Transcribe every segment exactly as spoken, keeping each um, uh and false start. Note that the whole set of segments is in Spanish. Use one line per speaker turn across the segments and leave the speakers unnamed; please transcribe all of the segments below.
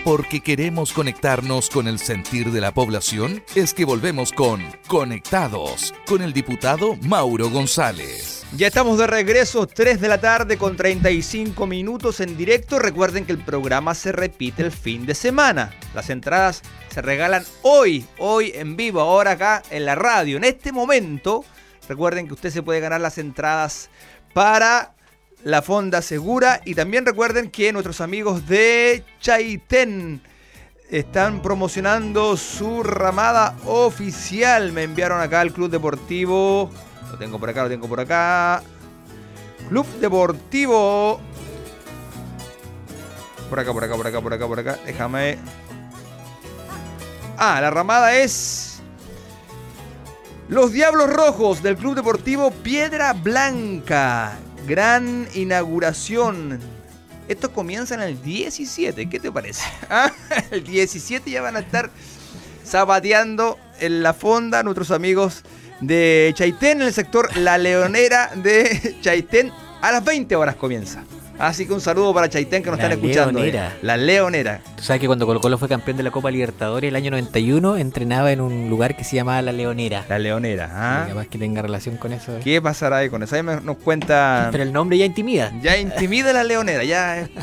porque queremos conectarnos con el sentir de la población, es que volvemos con Conectados, con el diputado Mauro González.
Ya estamos de regreso, tres de la tarde con treinta y cinco minutos en directo. Recuerden que el programa se repite el fin de semana. Las entradas se regalan hoy, hoy en vivo, ahora acá en la radio. En este momento, recuerden que usted se puede ganar las entradas para la Fonda Segura. Y también recuerden que nuestros amigos de Chaitén están promocionando su ramada oficial. Me enviaron acá al Club Deportivo. Lo tengo por acá, lo tengo por acá. Club Deportivo. Por acá, por acá, por acá, por acá, por acá. Déjame. Ah, la ramada es Los Diablos Rojos del Club Deportivo Piedra Blanca. Gran inauguración. Esto comienza en el diecisiete. ¿Qué te parece? ¿Ah? El diecisiete ya van a estar zapateando en la fonda nuestros amigos de Chaitén, en el sector La Leonera de Chaitén. A las veinte horas comienza. Así que un saludo para Chaitén que nos
La
están escuchando.
Leonera.
Eh. La Leonera.
Tú sabes que cuando Colo Colo fue campeón de la Copa Libertadores el año noventa y uno, entrenaba en un lugar que se llamaba La Leonera.
La Leonera. ¿Ah?
Sí, capaz que tenga relación con eso. ¿Eh?
¿Qué pasará ahí con eso? Ahí me- nos cuenta.
Pero el nombre ya intimida.
Ya intimida La Leonera. Ya. eh.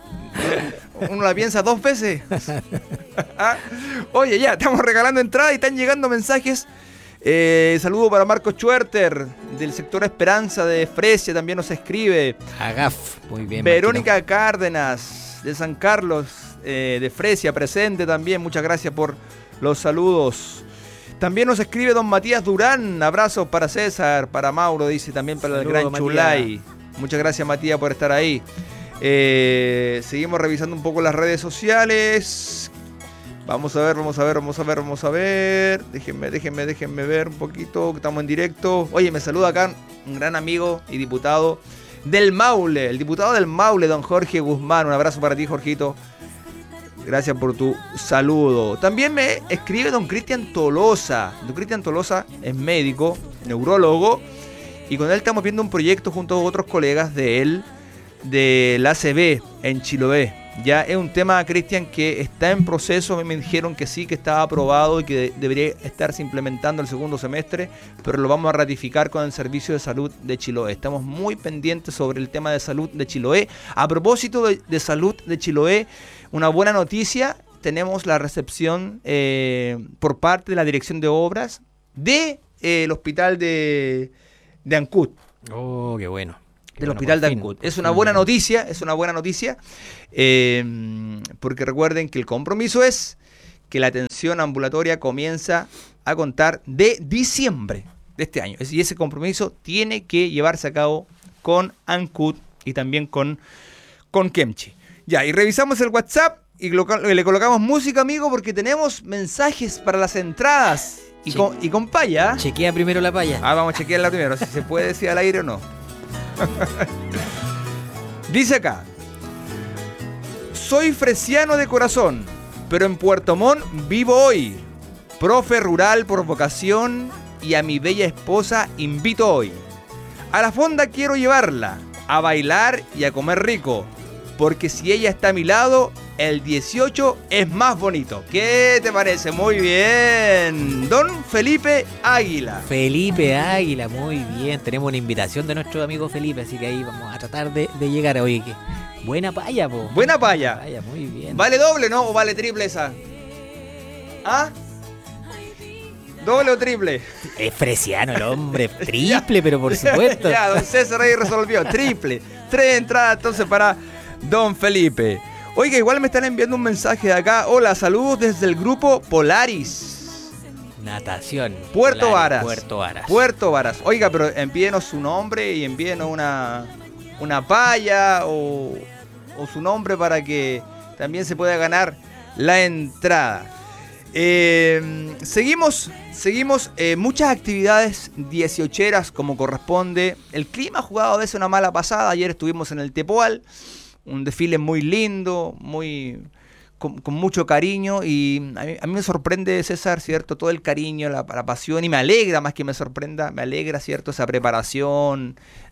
Uno la piensa dos veces. ¿Ah? Oye, ya, estamos regalando entradas y están llegando mensajes. Eh, saludo para Marcos Schwerter, del sector Esperanza de Fresia, también nos escribe.
Agaf, muy bien.
Verónica Cárdenas, de San Carlos, eh, de Fresia, presente también. Muchas gracias por los saludos. También nos escribe don Matías Durán. Abrazos para César, para Mauro, dice, también para
Saludo,
el Gran
Matías.
Chulay. Muchas gracias, Matías, por estar ahí. Eh, seguimos revisando un poco las redes sociales. Vamos a ver, vamos a ver, vamos a ver, vamos a ver. Déjenme, déjenme, déjenme ver un poquito, que estamos en directo. Oye, me saluda acá un gran amigo y diputado del Maule, el diputado del Maule, don Jorge Guzmán. Un abrazo para ti, Jorgito. Gracias por tu saludo. También me escribe don Cristian Tolosa. Don Cristian Tolosa es médico, neurólogo, y con él estamos viendo un proyecto junto a otros colegas de él, de la A C B en Chiloé. Ya es un tema, Cristian, que está en proceso. Me dijeron que sí, que estaba aprobado y que de- debería estarse implementando el segundo semestre, pero lo vamos a ratificar con el Servicio de Salud de Chiloé. Estamos muy pendientes sobre el tema de salud de Chiloé. A propósito de, de salud de Chiloé, una buena noticia: tenemos la recepción eh, por parte de la Dirección de Obras del de, eh, hospital de, de Ancut.
Oh, qué bueno. Qué
Del
bueno,
hospital
por
de
fin,
Ancut.
por
Es una
fin.
buena noticia, es una buena noticia, eh, porque recuerden que el compromiso es que la atención ambulatoria comienza a contar de diciembre de este año. Y ese compromiso tiene que llevarse a cabo con Ancut y también con, con Kemchi. Ya, y revisamos el WhatsApp y lo- le colocamos música, amigo, porque tenemos mensajes para las entradas. Y
Sí.
con, y con paya.
Chequea primero la palla.
Ah, vamos a chequearla primero, si se puede decir al aire o no. Dice acá: soy fresiano de corazón, pero en Puerto Montt vivo hoy. Profe rural por vocación y a mi bella esposa invito hoy. A la fonda quiero llevarla, a bailar y a comer rico, porque si ella está a mi lado, el dieciocho es más bonito. ¿Qué te parece? Muy bien. Don Felipe Águila.
Felipe Águila, muy bien. Tenemos una invitación de nuestro amigo Felipe, así que ahí vamos a tratar de, de llegar. Oye, que buena palla, po.
Buena palla.
Palla, muy bien.
¿Vale doble, no? ¿O vale triple esa? ¿Ah? ¿Doble o triple?
Es fresiano el hombre, triple, pero por supuesto.
Ya, don César ahí resolvió. Triple. Tres entradas entonces para don Felipe. Oiga, igual me están enviando un mensaje de acá. Hola, saludos desde el grupo Polaris.
Natación.
Puerto
Claro,
Varas.
Puerto Varas.
Puerto Varas. Oiga, pero envíenos su nombre y envíenos una, una palla o, o su nombre para que también se pueda ganar la entrada. Eh, seguimos, seguimos eh, muchas actividades dieciocheras como corresponde. El clima ha jugado a veces una mala pasada. Ayer estuvimos en el Tepoal, un desfile muy lindo, muy con, con mucho cariño, y a mí, a mí me sorprende, César, ¿cierto? Todo el cariño, la, la pasión, y me alegra, más que me sorprenda, me alegra, ¿cierto? Esa preparación,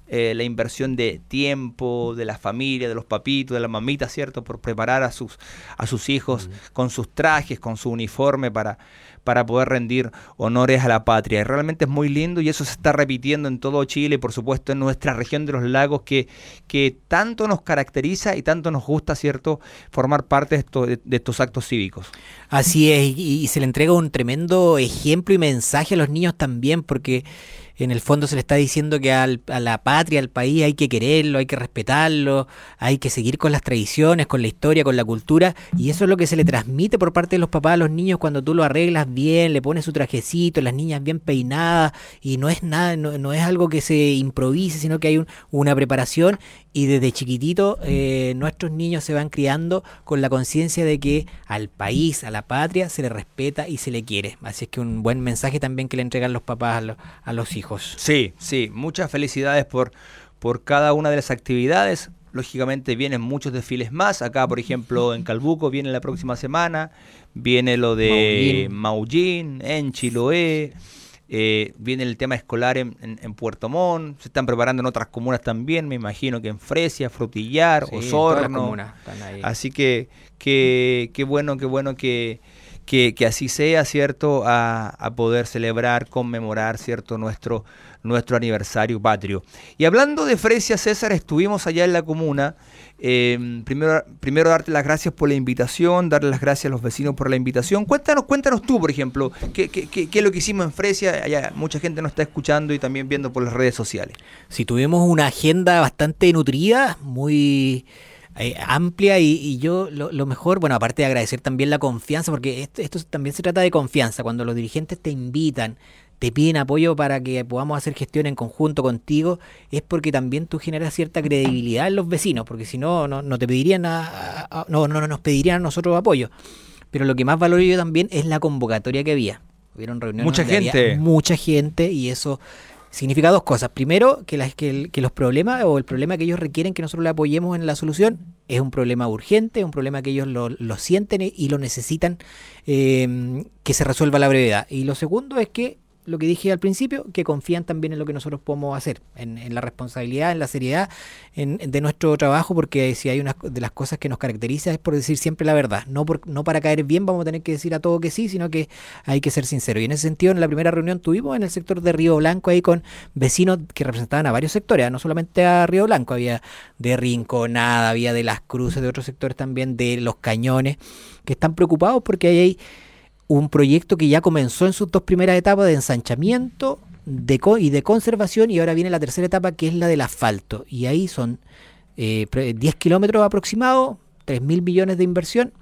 eh, la inversión de tiempo, de la familia, de los papitos, de la mamita, ¿cierto? Por preparar a sus, a sus hijos mm. con sus trajes, con su uniforme para, para poder rendir honores a la patria. Y realmente es muy lindo y eso se está repitiendo en todo Chile, por supuesto en nuestra región de los lagos, que, que tanto nos caracteriza y tanto nos gusta, ¿cierto?, formar parte de, esto, de, de estos actos cívicos.
Así es, y, y se le entrega un tremendo ejemplo y mensaje a los niños también, porque en el fondo se le está diciendo que al, a la patria, al país, hay que quererlo, hay que respetarlo, hay que seguir con las tradiciones, con la historia, con la cultura, y eso es lo que se le transmite por parte de los papás a los niños cuando tú lo arreglas bien, le pones su trajecito, las niñas bien peinadas, y no es nada, no, no es algo que se improvise, sino que hay un, una preparación, y desde chiquitito eh, nuestros niños se van criando con la conciencia de que al país, a la patria, se le respeta y se le quiere. Así es que un buen mensaje también que le entregan los papás a, lo, a los hijos.
Sí, sí, muchas felicidades por, por cada una de las actividades. Lógicamente vienen muchos desfiles más. Acá, por ejemplo, en Calbuco viene la próxima semana. Viene lo de Maullín, Maullín en Chiloé. Eh, viene el tema escolar en, en, en Puerto Montt. Se están preparando en otras comunas también. Me imagino que en Fresia, Frutillar, sí, Osorno. Así que qué que bueno, qué bueno que... Que, que así sea, ¿cierto?, a, a poder celebrar, conmemorar, ¿cierto?, nuestro, nuestro aniversario patrio. Y hablando de Fresia, César, estuvimos allá en la comuna. Eh, primero, primero darte las gracias por la invitación, darle las gracias a los vecinos por la invitación. Cuéntanos, cuéntanos tú, por ejemplo, qué, qué, qué, qué es lo que hicimos en Fresia. Allá mucha gente nos está escuchando y también viendo por las redes sociales.
Sí, tuvimos una agenda bastante nutrida, muy... Eh, amplia y, y yo lo, lo mejor, bueno, aparte de agradecer también la confianza, porque esto, esto también se trata de confianza, cuando los dirigentes te invitan, te piden apoyo para que podamos hacer gestión en conjunto contigo, es porque también tú generas cierta credibilidad en los vecinos, porque si no, no, no te pedirían a, a, a, no, no nos pedirían a nosotros apoyo. Pero lo que más valoro yo también es la convocatoria que había. Hubieron reuniones
mucha
donde
gente.
Había mucha gente y eso significa dos cosas. Primero, que, las, que, el, que los problemas o el problema que ellos requieren que nosotros le apoyemos en la solución es un problema urgente, es un problema que ellos lo, lo sienten y lo necesitan eh, que se resuelva a la brevedad. Y lo segundo es que, lo que dije al principio, que confían también en lo que nosotros podemos hacer, en, en la responsabilidad, en la seriedad en, en de nuestro trabajo, porque si hay una de las cosas que nos caracteriza es por decir siempre la verdad, no, por, no para caer bien vamos a tener que decir a todo que sí, sino que hay que ser sincero. Y en ese sentido, en la primera reunión tuvimos en el sector de Río Blanco ahí con vecinos que representaban a varios sectores, no solamente a Río Blanco, había de Rinconada, había de Las Cruces, de otros sectores también, de Los Cañones, que están preocupados porque ahí hay un proyecto que ya comenzó en sus dos primeras etapas de ensanchamiento de co- y de conservación, y ahora viene la tercera etapa, que es la del asfalto. Y ahí son eh, diez kilómetros aproximados, tres mil millones de inversión,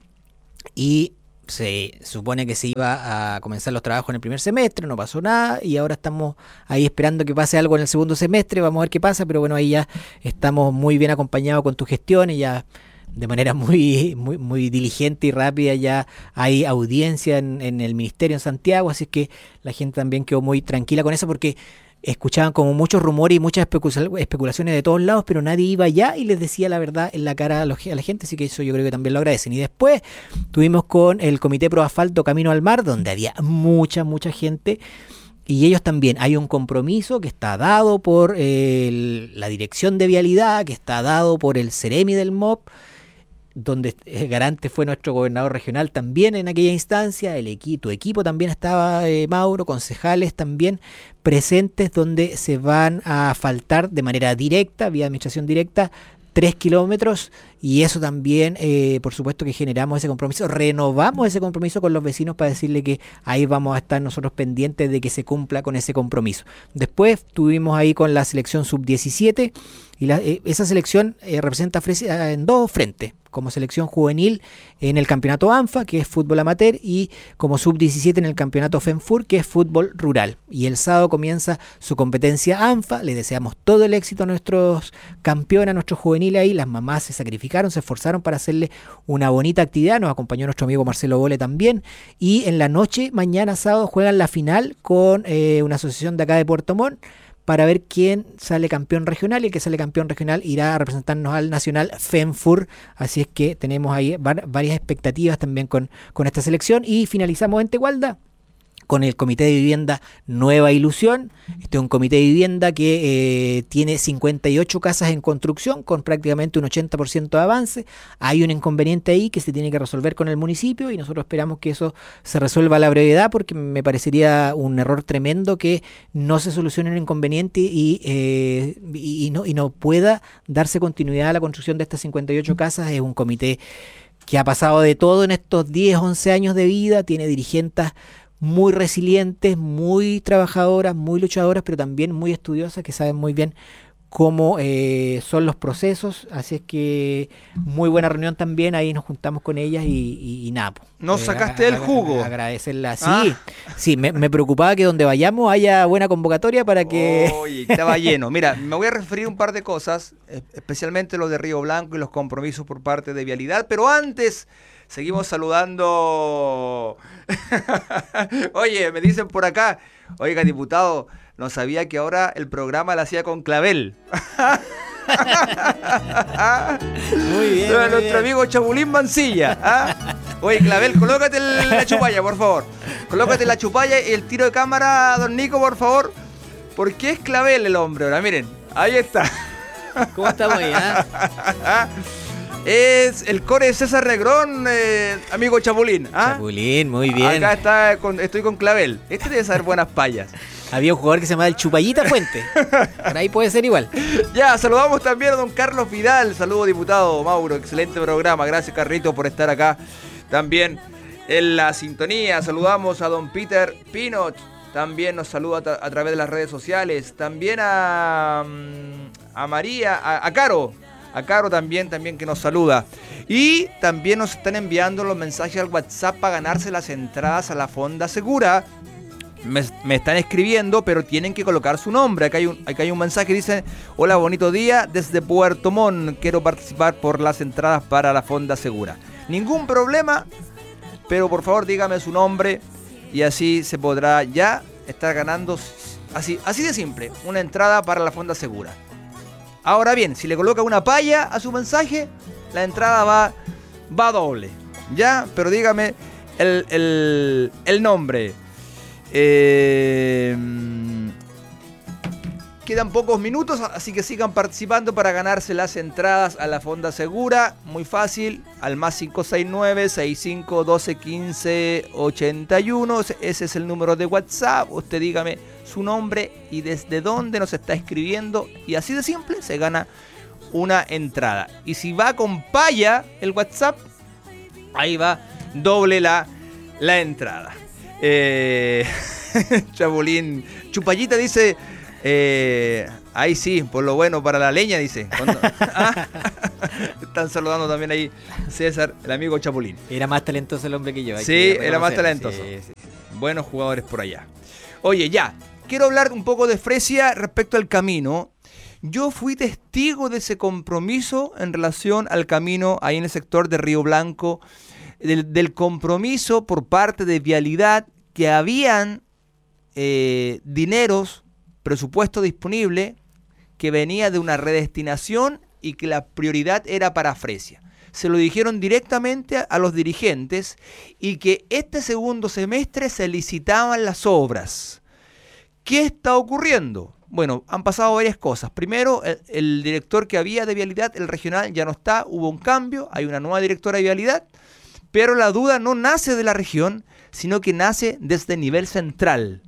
y se supone que se iba a comenzar los trabajos en el primer semestre, no pasó nada, y ahora estamos ahí esperando que pase algo en el segundo semestre, vamos a ver qué pasa, pero bueno, ahí ya estamos muy bien acompañados con tu gestión y ya de manera muy, muy, muy diligente y rápida ya hay audiencia en, en el ministerio en Santiago, así es que la gente también quedó muy tranquila con eso porque escuchaban como muchos rumores y muchas especulaciones de todos lados, pero nadie iba allá y les decía la verdad en la cara a, los, a la gente, así que eso yo creo que también lo agradecen. Y después tuvimos con el Comité Pro Asfalto Camino al Mar, donde había mucha, mucha gente. Y ellos también, hay un compromiso que está dado por eh, la Dirección de Vialidad, que está dado por el Ceremi del M O P, donde el garante fue nuestro gobernador regional también en aquella instancia, el equipo, tu equipo también estaba, eh, Mauro, concejales también presentes, donde se van a asfaltar de manera directa, vía administración directa, tres kilómetros, y eso también, eh, por supuesto que generamos ese compromiso, renovamos ese compromiso con los vecinos para decirle que ahí vamos a estar nosotros pendientes de que se cumpla con ese compromiso. Después estuvimos ahí con la selección sub diecisiete, y la, eh, esa selección eh, representa Fresia en dos frentes, como selección juvenil en el campeonato ANFA, que es fútbol amateur, y como sub diecisiete en el campeonato FENFUR, que es fútbol rural. Y el sábado comienza su competencia ANFA, le deseamos todo el éxito a nuestros campeones, a nuestros juveniles ahí, las mamás se sacrificaron, se esforzaron para hacerle una bonita actividad, nos acompañó nuestro amigo Marcelo Bole también, y en la noche, mañana sábado, juegan la final con eh, una asociación de acá de Puerto Montt, para ver quién sale campeón regional, y el que sale campeón regional irá a representarnos al nacional FENFUR, así es que tenemos ahí var- varias expectativas también con, con esta selección, y finalizamos en Tegualda con el Comité de Vivienda Nueva Ilusión. Este es un comité de vivienda que eh, tiene cincuenta y ocho casas en construcción con prácticamente un ochenta por ciento de avance. Hay un inconveniente ahí que se tiene que resolver con el municipio y nosotros esperamos que eso se resuelva a la brevedad, porque me parecería un error tremendo que no se solucione un inconveniente y, eh, y, y, no, y no pueda darse continuidad a la construcción de estas cincuenta y ocho casas. Es un comité que ha pasado de todo en estos diez, once años de vida, tiene dirigentes muy resilientes, muy trabajadoras, muy luchadoras, pero también muy estudiosas, que saben muy bien cómo eh, son los procesos. Así es que muy buena reunión también, ahí nos juntamos con ellas y, y, y nada.
¿Nos eh, sacaste el jugo?
Agradecerla. Sí,
¿Ah?
sí, me, me preocupaba que donde vayamos haya buena convocatoria para que...
Oye, estaba lleno. Mira, me voy a referir a un par de cosas, especialmente los de Río Blanco y los compromisos por parte de Vialidad, pero antes... Seguimos saludando. Oye, me dicen por acá, oiga, diputado, no sabía que ahora el programa lo hacía con clavel.
Muy bien.
Nuestro
muy bien.
amigo Chapulín Mancilla. ¿Ah? Oye, clavel, colócate el, la chupalla, por favor. Colócate la chupalla y el tiro de cámara, don Nico, por favor. ¿Por qué es clavel el hombre? Ahora, miren, ahí está.
¿Cómo estamos ahí? ¿Ah?
Es el core César Negrón, eh, amigo Chapulín. ¿Ah?
Chapulín, muy bien.
Acá está con, estoy con clavel. Este debe saber buenas payas.
Había un jugador que se llamaba el Chupallita Fuente. Por ahí puede ser igual.
Ya, saludamos también a don Carlos Vidal. Saludos, diputado Mauro. Excelente programa. Gracias, Carrito, por estar acá también en la sintonía. Saludamos a don Peter Pinot. También nos saluda a, tra- a través de las redes sociales. También a, a María, a, a Caro. A Caro también, también que nos saluda. Y también nos están enviando los mensajes al WhatsApp para ganarse las entradas a la Fonda Segura. Me, me están escribiendo, pero tienen que colocar su nombre. Acá hay un, acá hay un mensaje que dice: hola, bonito día, desde Puerto Montt. Quiero participar por las entradas para la Fonda Segura. Ningún problema, pero por favor dígame su nombre y así se podrá ya estar ganando, así, así de simple, una entrada para la Fonda Segura. Ahora bien, si le coloca una palla a su mensaje, la entrada va, va doble, ¿ya? Pero dígame el, el, el nombre. Eh, quedan pocos minutos, así que sigan participando para ganarse las entradas a la Fonda Segura. Muy fácil, al más cinco seis nueve, seis cinco uno dos, uno cinco ocho uno. Ese es el número de WhatsApp. Usted dígame su nombre y desde dónde nos está escribiendo, y así de simple se gana una entrada. Y si va con paya el WhatsApp, ahí va doble la, la entrada. eh, Chapulín Chupallita dice, eh, ahí sí, por lo bueno para la leña, dice. Cuando, ¿ah? Están saludando también ahí César, el amigo Chapulín.
Era más talentoso el hombre que yo.
Sí, era más talentoso. Sí, sí, sí. Buenos jugadores por allá. Oye, ya, quiero hablar un poco de Fresia respecto al camino. Yo fui testigo de ese compromiso en relación al camino ahí en el sector de Río Blanco, del, del compromiso por parte de Vialidad, que habían eh, dineros, presupuesto disponible, que venía de una redestinación y que la prioridad era para Fresia. Se lo dijeron directamente a, a los dirigentes y que este segundo semestre se licitaban las obras. ¿Qué está ocurriendo? Bueno, han pasado varias cosas. Primero, el, el director que había de Vialidad, el regional, ya no está, hubo un cambio, hay una nueva directora de Vialidad, pero la duda no nace de la región, sino que nace desde el nivel central.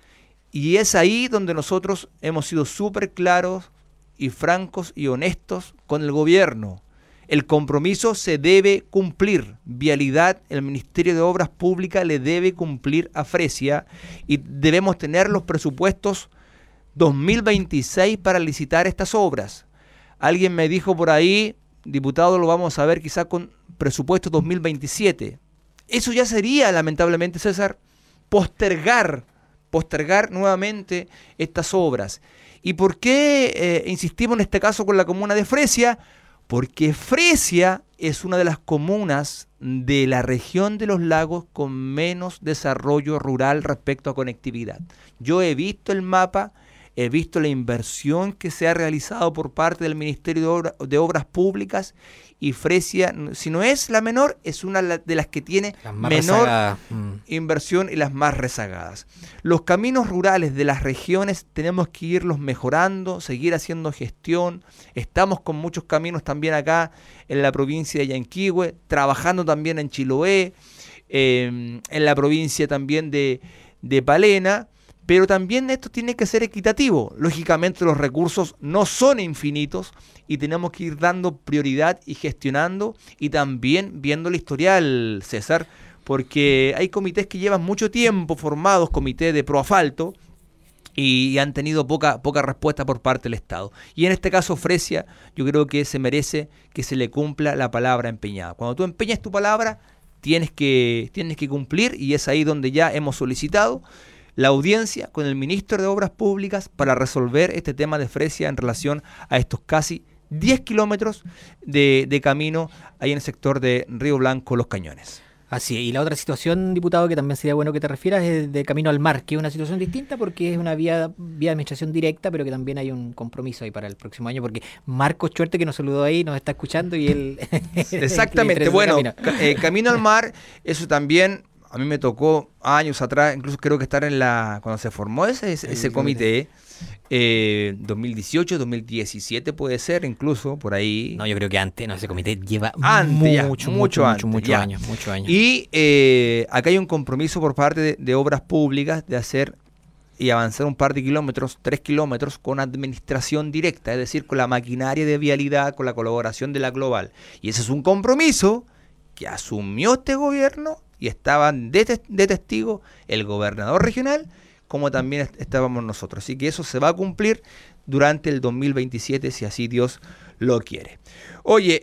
Y es ahí donde nosotros hemos sido súper claros y francos y honestos con el gobierno. El compromiso se debe cumplir. Vialidad, el Ministerio de Obras Públicas le debe cumplir a Fresia y debemos tener los presupuestos dos mil veintiséis para licitar estas obras. Alguien me dijo por ahí, diputado, lo vamos a ver quizá con presupuesto dos mil veintisiete. Eso ya sería, lamentablemente, César, postergar, postergar nuevamente estas obras. ¿Y por qué eh, insistimos en este caso con la comuna de Fresia? Porque Fresia es una de las comunas de la región de los lagos con menos desarrollo rural respecto a conectividad. Yo he visto el mapa, he visto la inversión que se ha realizado por parte del Ministerio de, Obra, de Obras Públicas, y Fresia, si no es la menor, es una de las que tiene menor mm. inversión y las más rezagadas. Los caminos rurales de las regiones tenemos que irlos mejorando, seguir haciendo gestión. Estamos con muchos caminos también acá en la provincia de Yanquihue, trabajando también en Chiloé, eh, en la provincia también de, de Palena. Pero también esto tiene que ser equitativo. Lógicamente los recursos no son infinitos y tenemos que ir dando prioridad y gestionando, y también viendo el historial, César, porque hay comités que llevan mucho tiempo formados, comités de proasfalto, y han tenido poca, poca respuesta por parte del Estado. Y en este caso Fresia, yo creo que se merece que se le cumpla la palabra empeñada. Cuando tú empeñas tu palabra, tienes que, tienes que cumplir, y es ahí donde ya hemos solicitado la audiencia con el ministro de Obras Públicas para resolver este tema de Fresia en relación a estos casi diez kilómetros de, de camino ahí en el sector de Río Blanco, Los Cañones.
Así es. Y la otra situación, diputado, que también sería bueno que te refieras, es de Camino al Mar, que es una situación distinta porque es una vía, vía de administración directa, pero que también hay un compromiso ahí para el próximo año, porque Marcos Chuerte, que nos saludó ahí, nos está escuchando y él...
Exactamente. Bueno, camino. Eh, Camino al Mar, eso también... A mí me tocó años atrás, incluso creo que estar en la cuando se formó ese, ese, ese comité, eh, dos mil dieciocho, dos mil diecisiete puede ser, incluso por ahí.
No, yo creo que antes, no, ese comité lleva
antes, ya,
mucho,
mucho,
mucho,
antes,
mucho,
ya.
años, muchos años.
Y eh, acá hay un compromiso por parte de, de Obras Públicas de hacer y avanzar un par de kilómetros, tres kilómetros, con administración directa, es decir, con la maquinaria de vialidad, con la colaboración de la Global. Y ese es un compromiso que asumió este gobierno, y estaban de, te de testigo el gobernador regional, como también est estábamos nosotros. Así que eso se va a cumplir durante el dos mil veintisiete, si así Dios lo quiere. Oye,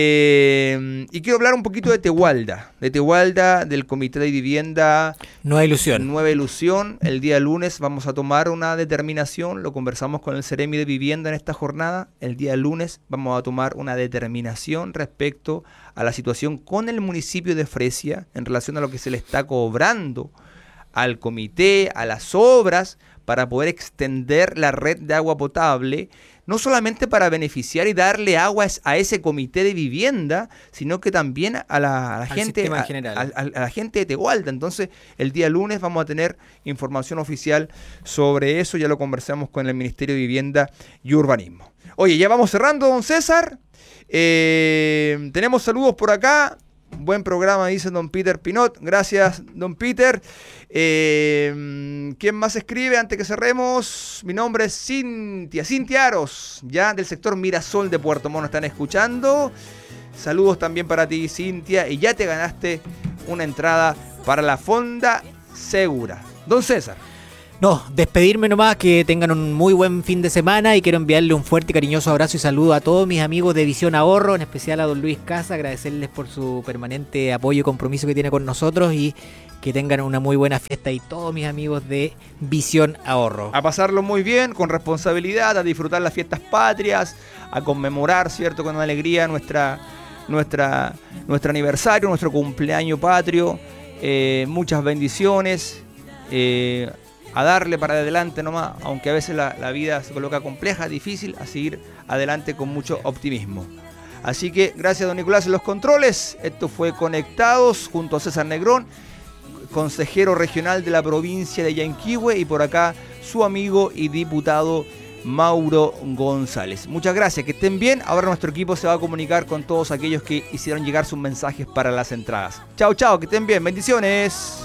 eh, y quiero hablar un poquito de Tehualda, de Tehualda, del Comité de Vivienda
Nueva Ilusión.
Nueva Ilusión. El día lunes vamos a tomar una determinación, lo conversamos con el Ceremi de Vivienda en esta jornada. El día lunes vamos a tomar una determinación respecto a la situación con el municipio de Fresia en relación a lo que se le está cobrando al comité, a las obras, para poder extender la red de agua potable, no solamente para beneficiar y darle agua a ese comité de vivienda, sino que también a la, a la gente
en
a,
general.
A, a, a la gente de Tehualda. Entonces, el día lunes vamos a tener información oficial sobre eso. Ya lo conversamos con el Ministerio de Vivienda y Urbanismo. Oye, ya vamos cerrando, don César. Eh, tenemos saludos por acá. Buen programa, dice don Peter Pinot. Gracias, don Peter. Eh, ¿Quién más escribe antes que cerremos? Mi nombre es Cintia, Cintia Aros, ya del sector Mirasol de Puerto Montt están escuchando. Saludos también para ti, Cintia. Y ya te ganaste una entrada para la Fonda Segura. Don César.
No, despedirme nomás, que tengan un muy buen fin de semana, y quiero enviarle un fuerte y cariñoso abrazo y saludo a todos mis amigos de Visión Ahorro, en especial a don Luis Casa, agradecerles por su permanente apoyo y compromiso que tiene con nosotros, y que tengan una muy buena fiesta, y todos mis amigos de Visión Ahorro.
A pasarlo muy bien, con responsabilidad, a disfrutar las fiestas patrias, a conmemorar, ¿cierto?, con alegría nuestra, nuestra, nuestro aniversario, nuestro cumpleaños patrio. Eh, muchas bendiciones. Eh, a darle para adelante nomás, aunque a veces la, la vida se coloca compleja, difícil, a seguir adelante con mucho optimismo. Así que gracias, don Nicolás, en los controles. Esto fue Conectados junto a César Negrón, consejero regional de la provincia de Yanquihue, y por acá su amigo y diputado Mauro González. Muchas gracias, que estén bien. Ahora nuestro equipo se va a comunicar con todos aquellos que hicieron llegar sus mensajes para las entradas. Chao, chao, que estén bien, bendiciones.